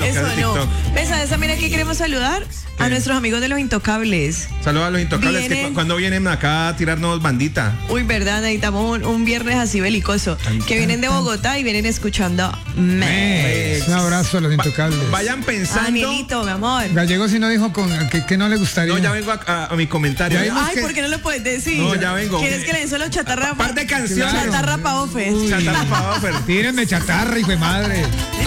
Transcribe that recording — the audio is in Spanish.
Eso de no. TikTok. Pesa, esa mira que queremos saludar a nuestros amigos de Los Intocables. Saludos a los intocables Vienen- cuando vienen acá a tirarnos bandita. Uy, verdad, necesitamos un viernes así belicoso. Que vienen de Bogotá y vienen escuchando Un abrazo a los intocables. Vayan pensando. Danielito, mi amor. Gallego si no dijo que no le gustaría. No, ya vengo a mi comentario. Ya vimos Ay, que- ¿por qué no lo puedes decir? No, ya vengo. ¿Quieres que le den solo chatarra? Par de canciones. Chatarra pa' ofes. Chatarra pa' offer. Tírenme chatarra, hijo de madre.